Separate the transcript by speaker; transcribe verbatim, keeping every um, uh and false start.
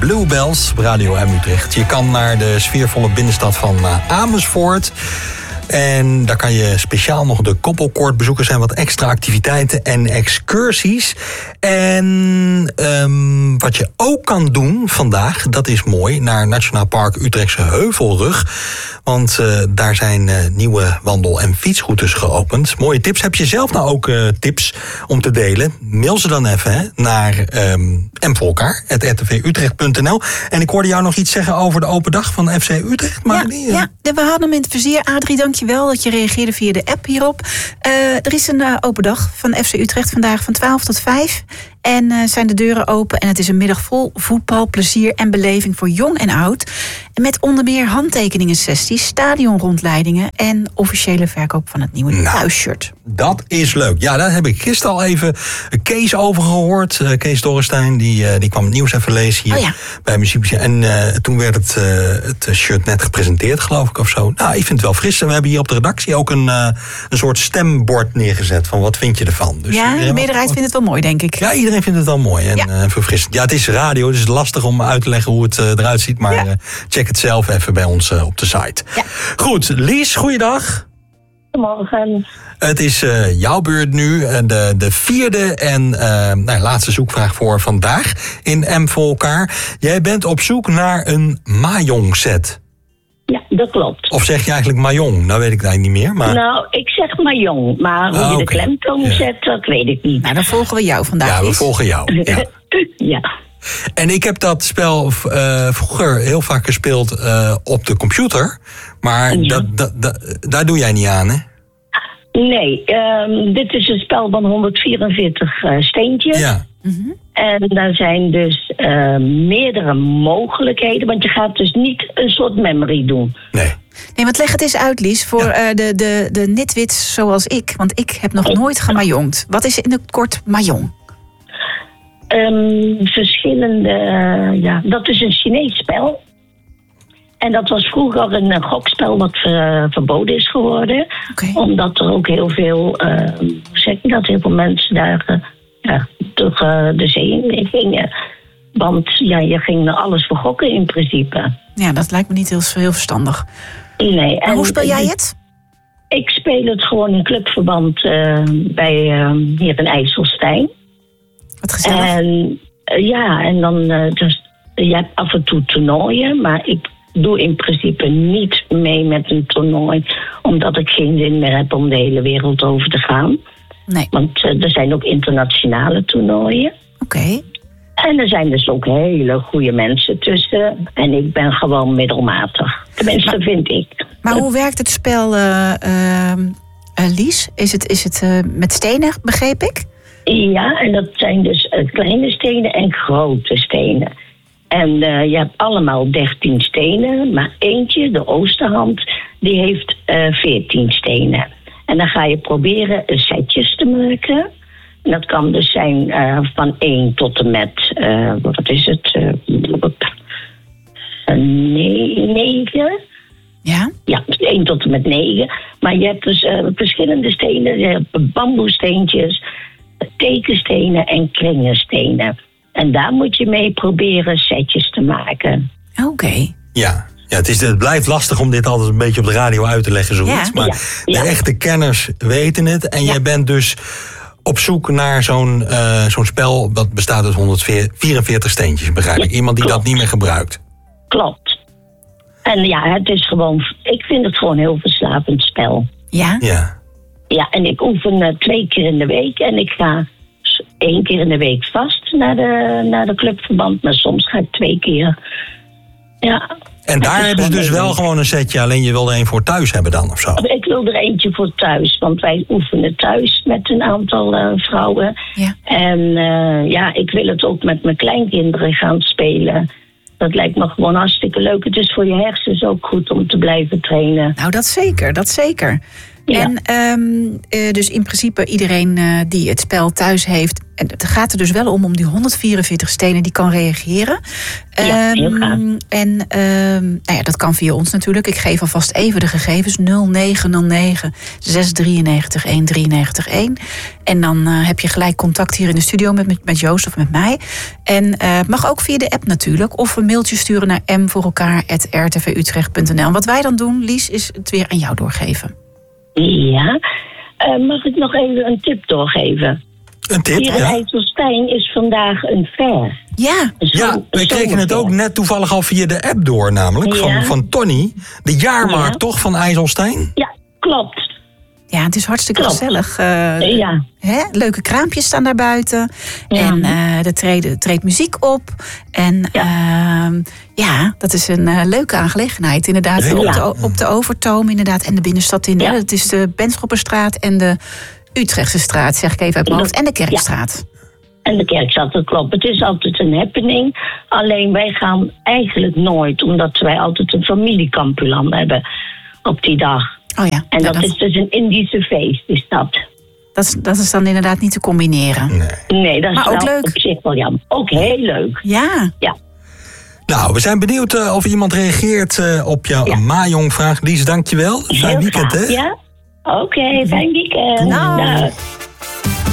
Speaker 1: Bluebells op Radio M Utrecht. Je kan naar de sfeervolle binnenstad van uh, Amersfoort. En daar kan je speciaal nog de koppelkoord bezoeken. Er zijn wat extra activiteiten en excursies. En um, wat je ook kan doen vandaag, dat is mooi, naar Nationaal Park Utrechtse Heuvelrug. Want uh, daar zijn uh, nieuwe wandel- en fietsroutes geopend. Mooie tips. Heb je zelf nou ook uh, tips om te delen? Mail ze dan even hè, naar um, m voor elkaar at r t v utrecht punt n l. En ik hoorde jou nog iets zeggen over de open dag van F C Utrecht. Maar
Speaker 2: ja,
Speaker 1: die, uh...
Speaker 2: ja, we hadden hem in het vizier. Adrie, dankjewel dat je reageerde via de app hierop. Uh, er is een uh, open dag van F C Utrecht vandaag van twaalf tot vijf. En uh, zijn de deuren open en het is een middag vol voetbal, plezier en beleving voor jong en oud. En met onder meer handtekeningen sessies, stadionrondleidingen en officiële verkoop van het nieuwe nou, thuisshirt.
Speaker 1: Dat is leuk. Ja, daar heb ik gisteren al even Kees over gehoord. Uh, Kees Dorrestein, die, uh, die kwam het nieuws even lezen hier oh ja. bij Muziekmuseum. En uh, toen werd het, uh, het shirt net gepresenteerd, geloof ik, of zo. Nou, ik vind het wel fris. En we hebben hier op de redactie ook een, uh, een soort stembord neergezet van wat vind je ervan. Dus
Speaker 2: ja, de meerderheid vindt het wel mooi, denk ik.
Speaker 1: Ja, iedereen vindt het wel mooi en ja. uh, verfrissend. Ja, het is radio, dus het is lastig om uit te leggen hoe het uh, eruit ziet. Maar ja. uh, check het zelf even bij ons uh, op de site. Ja. Goed, Lies, goeiedag.
Speaker 3: Goedemorgen.
Speaker 1: Het is uh, jouw beurt nu, de, de vierde en uh, nou, laatste zoekvraag voor vandaag in M voor elkaar. Jij bent op zoek naar een Mahjong set.
Speaker 3: Ja, dat klopt.
Speaker 1: Of zeg je eigenlijk Mahjong? Nou weet ik het eigenlijk niet meer. Maar...
Speaker 3: Nou, ik zeg Mahjong, maar hoe oh, je okay. de klemtoon ja. zet, dat weet ik niet.
Speaker 2: Nou, dan volgen we jou vandaag.
Speaker 1: Ja, we
Speaker 2: is.
Speaker 1: volgen jou. Ja.
Speaker 3: ja.
Speaker 1: En ik heb dat spel uh, vroeger heel vaak gespeeld uh, op de computer. Maar ja. dat, dat, dat, daar doe jij niet aan, hè?
Speaker 3: Nee, um, dit is een spel van honderdvierenveertig uh, steentjes. Ja. Mm-hmm. En daar zijn dus uh, meerdere mogelijkheden. Want je gaat dus niet een soort memory doen.
Speaker 1: Nee.
Speaker 2: Nee, want leg het eens uit, Lies, voor ja. uh, de, de, de nitwits zoals ik. Want ik heb nog nooit gemahjongd. Wat is in het kort Mahjong?
Speaker 3: Um, verschillende, uh, ja, dat is een Chinees spel. En dat was vroeger een uh, gokspel wat uh, verboden is geworden. Okay. Omdat er ook heel veel, uh, hoe zeg je dat, heel veel mensen daar uh, ja, toch uh, de zee in gingen. Want ja, je ging er alles voor gokken in principe.
Speaker 2: Ja, dat lijkt me niet heel, heel verstandig.
Speaker 3: Nee.
Speaker 2: En hoe speel jij het?
Speaker 3: Ik speel het gewoon in clubverband uh, bij uh, hier in IJsselstein.
Speaker 2: Wat gezellig.
Speaker 3: En uh, ja, en dan, uh, dus, je hebt af en toe toernooien, maar ik doe in principe niet mee met een toernooi, omdat ik geen zin meer heb om de hele wereld over te gaan.
Speaker 2: Nee.
Speaker 3: Want uh, er zijn ook internationale toernooien.
Speaker 2: Oké. Okay.
Speaker 3: En er zijn dus ook hele goede mensen tussen. En ik ben gewoon middelmatig. Tenminste, maar, vind ik.
Speaker 2: Maar hoe werkt het spel, uh, uh, uh, Lies? Is het, is het uh, met stenen, begreep ik?
Speaker 3: Ja, en dat zijn dus uh, kleine stenen en grote stenen. En uh, je hebt allemaal dertien stenen, maar eentje, de Oosterhand, die heeft uh, veertien stenen. En dan ga je proberen setjes te maken. En dat kan dus zijn uh, van één tot en met, uh, wat is het, uh, negen.
Speaker 2: Ja?
Speaker 3: Ja, één tot en met negen. Maar je hebt dus uh, verschillende stenen, je hebt bamboesteentjes, tekenstenen en kringenstenen. En daar moet je mee proberen setjes te maken.
Speaker 2: Oké. Okay.
Speaker 1: Ja. Ja, het, is, het blijft lastig om dit altijd een beetje op de radio uit te leggen, zoiets. Ja. Maar ja. Ja. de echte kenners weten het. En ja. jij bent dus op zoek naar zo'n, uh, zo'n spel dat bestaat uit honderdvierenveertig steentjes, begrijp ik. Ja, Iemand die klopt. dat niet meer gebruikt.
Speaker 3: Klopt. En ja, het is gewoon, ik vind het gewoon een heel verslavend spel.
Speaker 2: Ja?
Speaker 1: Ja.
Speaker 3: Ja, en ik oefen uh, twee keer in de week en ik ga één keer in de week vast naar de, naar de clubverband, maar soms ga ik twee keer. Ja.
Speaker 1: En daar hebben ze dus wel leuk. gewoon een setje, alleen je wil er een voor thuis hebben dan, of zo?
Speaker 3: Ik wil er eentje voor thuis, want wij oefenen thuis met een aantal uh, vrouwen.
Speaker 2: Ja.
Speaker 3: En uh, ja, ik wil het ook met mijn kleinkinderen gaan spelen. Dat lijkt me gewoon hartstikke leuk. Het is voor je hersens ook goed om te blijven trainen.
Speaker 2: Nou, dat zeker, dat zeker.
Speaker 3: Ja.
Speaker 2: En um, uh, dus in principe iedereen uh, die het spel thuis heeft... en het gaat er dus wel om om die honderdvierenveertig stenen die kan reageren.
Speaker 3: Ja, heel
Speaker 2: um,
Speaker 3: graag.
Speaker 2: En um, nou ja, dat kan via ons natuurlijk. Ik geef alvast even de gegevens. nul negen nul negen zes drie negen een drie negen een. En dan uh, heb je gelijk contact hier in de studio met, met, met Joost of met mij. En uh, het mag ook via de app natuurlijk. Of een mailtje sturen naar m voor elkaar apenstaartje r t v utrecht punt n l. Wat wij dan doen, Lies, is het weer aan jou doorgeven.
Speaker 3: Ja. Uh, mag ik nog even een tip doorgeven?
Speaker 1: Een tip,
Speaker 3: Hier in
Speaker 1: ja.
Speaker 3: IJsselstein is vandaag een fair.
Speaker 2: Ja,
Speaker 3: Een
Speaker 1: Ja,
Speaker 3: zon-
Speaker 1: we
Speaker 3: een
Speaker 1: kregen het ook
Speaker 3: zomerfair.
Speaker 1: net toevallig al via de app door, namelijk.
Speaker 3: Ja.
Speaker 1: Van, van Tony. De jaarmarkt,
Speaker 3: Ja.
Speaker 1: toch, van IJsselstein?
Speaker 3: Ja, klopt.
Speaker 2: ja, het is hartstikke
Speaker 3: Klopt.
Speaker 2: gezellig. Uh,
Speaker 3: Ja.
Speaker 2: Hè? Leuke kraampjes staan daar buiten.
Speaker 3: Ja.
Speaker 2: En uh, er treedt, treedt muziek op. En ja, uh, ja dat is een uh, leuke aangelegenheid. Inderdaad,
Speaker 1: Ja.
Speaker 2: op, de, op de Overtoom inderdaad, en de binnenstad in.
Speaker 3: Ja.
Speaker 2: Het is de Benschopperstraat en de Utrechtse straat, zeg ik even uit mijn hoofd. En de Kerkstraat.
Speaker 3: En de kerkstraat, dat klopt. Het is altijd een happening. Alleen wij gaan eigenlijk nooit, omdat wij altijd een familiekampulan hebben op die dag.
Speaker 2: Oh ja,
Speaker 3: En
Speaker 2: ja,
Speaker 3: dat, is dus een Indische feest, is dat.
Speaker 2: dat, is, dat is dan inderdaad niet te combineren.
Speaker 1: Nee.
Speaker 3: Nee, dat is
Speaker 2: Maar ook
Speaker 3: wel
Speaker 2: leuk.
Speaker 3: op zich wel jammer. Ook heel leuk.
Speaker 2: Ja,
Speaker 3: Ja.
Speaker 1: Nou, we zijn benieuwd uh, of iemand reageert uh, op jouw
Speaker 3: Ja.
Speaker 1: Mahjong-vraag. Lies, dankjewel. Fijn
Speaker 3: Heel
Speaker 1: weekend,
Speaker 3: graag.
Speaker 1: hè?
Speaker 3: Ja? Oké, fijn weekend.
Speaker 2: Nou.
Speaker 3: Dag.